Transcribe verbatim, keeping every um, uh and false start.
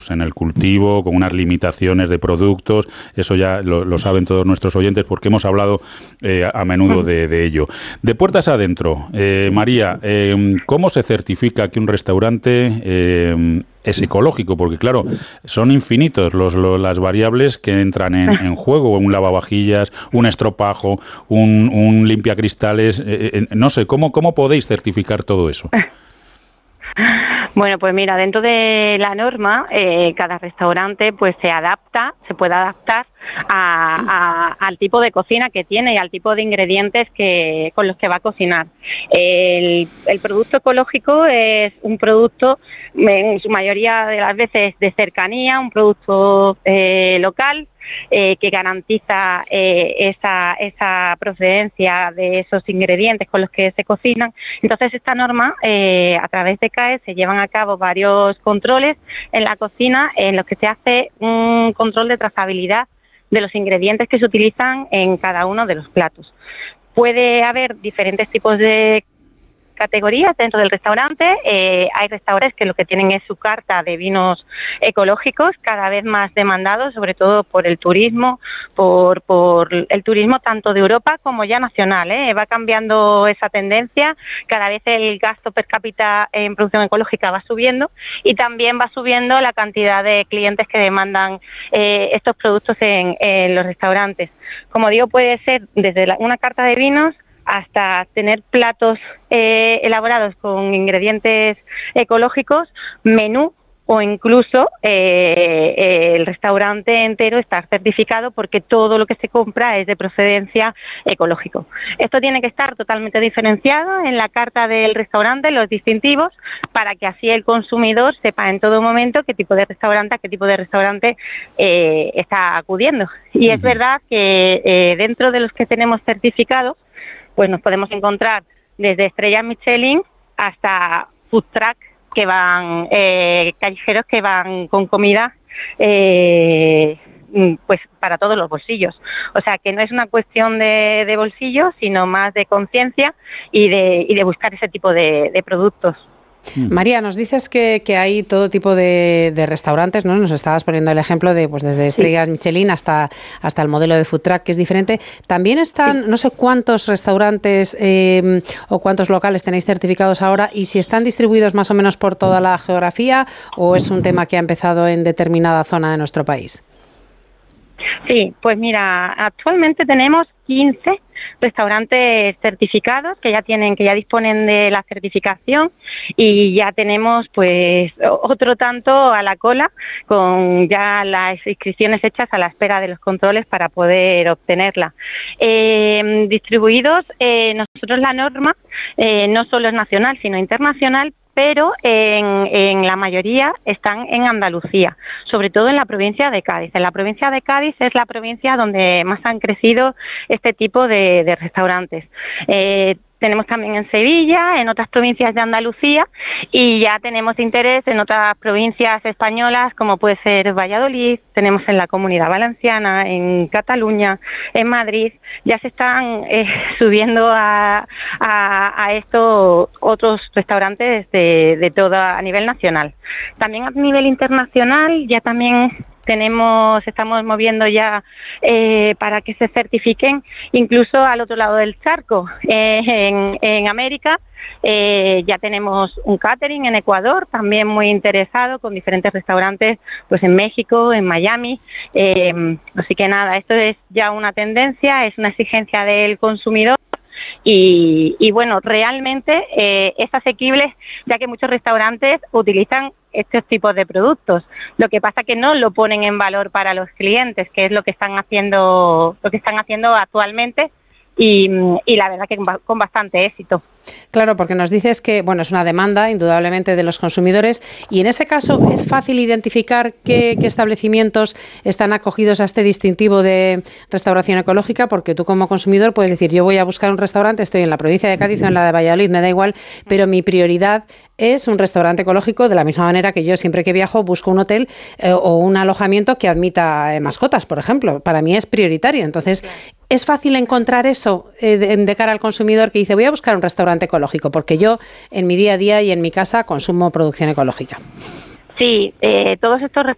en el cultivo, con unas limitaciones de productos, eso ya lo, lo saben todos nuestros oyentes porque hemos hablado eh, a menudo de, de ello. De puertas adentro, eh, María, eh, ¿cómo se certifica que un restaurante eh, es ecológico? Porque claro, son infinitos los, los, las variables que entran en, en juego, un lavavajillas, un estropajo, un, un limpiacristales, eh, eh, no sé, ¿cómo, cómo podéis certificar todo eso? Bueno, pues mira, dentro de la norma, eh, cada restaurante pues se adapta, se puede adaptar a, a, al tipo de cocina que tiene y al tipo de ingredientes que con los que va a cocinar. El, el producto ecológico es un producto, en su mayoría de las veces, de cercanía, un producto eh, local, Eh, que garantiza eh, esa, esa procedencia de esos ingredientes con los que se cocinan. Entonces, esta norma, eh, a través de C A E, se llevan a cabo varios controles en la cocina en los que se hace un control de trazabilidad de los ingredientes que se utilizan en cada uno de los platos. Puede haber diferentes tipos de categorías dentro del restaurante. Eh, hay restaurantes que lo que tienen es su carta de vinos ecológicos, cada vez más demandados, sobre todo por el turismo, por, por el turismo tanto de Europa como ya nacional, ¿eh? Va cambiando esa tendencia, cada vez el gasto per cápita en producción ecológica va subiendo y también va subiendo la cantidad de clientes que demandan eh, estos productos en, en los restaurantes. Como digo, puede ser desde la, una carta de vinos hasta tener platos eh, elaborados con ingredientes ecológicos, menú o incluso eh, eh, el restaurante entero estar certificado porque todo lo que se compra es de procedencia ecológico. Esto tiene que estar totalmente diferenciado en la carta del restaurante, los distintivos, para que así el consumidor sepa en todo momento qué tipo de restaurante, a qué tipo de restaurante eh, está acudiendo. Y es verdad que eh, dentro de los que tenemos certificados, pues nos podemos encontrar desde estrellas Michelin hasta food truck que van, eh, callejeros que van con comida eh, pues para todos los bolsillos. O sea que no es una cuestión de, de bolsillos, sino más de conciencia y de, y de buscar ese tipo de, de productos. María, nos dices que, que hay todo tipo de, de restaurantes, ¿no? Nos estabas poniendo el ejemplo de pues desde estrellas sí. Michelin hasta, hasta el modelo de food truck, que es diferente. También están, sí. no sé cuántos restaurantes eh, o cuántos locales tenéis certificados ahora y si están distribuidos más o menos por toda la geografía o es un tema que ha empezado en determinada zona de nuestro país. Sí, pues mira, actualmente tenemos quince restaurantes certificados que ya tienen, que ya disponen de la certificación y ya tenemos pues otro tanto a la cola con ya las inscripciones hechas a la espera de los controles para poder obtenerla. Eh, distribuidos, eh, nosotros la norma eh, no solo es nacional sino internacional, pero en, en la mayoría están en Andalucía, sobre todo en la provincia de Cádiz. En la provincia de Cádiz es la provincia donde más han crecido este tipo de, de restaurantes. Eh, tenemos también en Sevilla, en otras provincias de Andalucía y ya tenemos interés en otras provincias españolas como puede ser Valladolid, tenemos en la Comunidad Valenciana, en Cataluña, en Madrid, ya se están eh, subiendo a, a, a estos otros restaurantes de, de toda a nivel nacional. También a nivel internacional ya también tenemos, estamos moviendo ya eh, para que se certifiquen incluso al otro lado del charco. Eh, en, en América eh, ya tenemos un catering en Ecuador, también muy interesado, con diferentes restaurantes pues en México, en Miami. Eh, así que nada, esto es ya una tendencia, es una exigencia del consumidor. Y, y bueno, realmente eh, es asequible ya que muchos restaurantes utilizan estos tipos de productos. Lo que pasa que no lo ponen en valor para los clientes, que es lo que están haciendo, lo que están haciendo actualmente y, y la verdad que con bastante éxito. Claro, porque nos dices que bueno, es una demanda indudablemente de los consumidores y en ese caso es fácil identificar qué, qué establecimientos están acogidos a este distintivo de restauración ecológica, porque tú como consumidor puedes decir yo voy a buscar un restaurante, estoy en la provincia de Cádiz o en la de Valladolid, me da igual, pero mi prioridad es un restaurante ecológico de la misma manera que yo siempre que viajo busco un hotel eh, o un alojamiento que admita eh, mascotas, por ejemplo. Para mí es prioritario. Entonces, ¿es fácil encontrar eso eh, de, de cara al consumidor que dice voy a buscar un restaurante ecológico? Porque yo en mi día a día y en mi casa consumo producción ecológica. Sí, eh, todos estos restaurantes